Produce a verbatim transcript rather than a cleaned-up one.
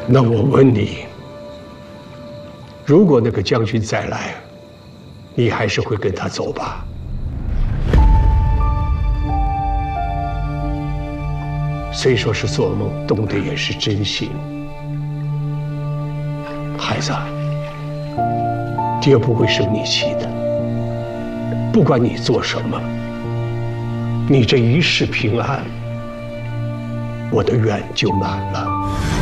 那我问你，如果那个将军再来，你还是会跟他走吧？虽说是做梦，动的也是真心。孩子，爹不会生你气的。不管你做什么，你这一世平安，我的愿就满了。